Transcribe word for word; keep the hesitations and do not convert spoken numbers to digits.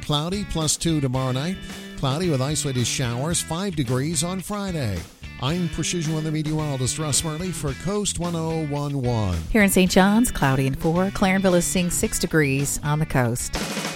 cloudy, plus two tomorrow night. Cloudy with isolated showers, five degrees on Friday. I'm Precision Weather Meteorologist Russ Murley for Coast one oh one point one. Here in Saint John's, cloudy and four. Clarenville is seeing six degrees on the coast.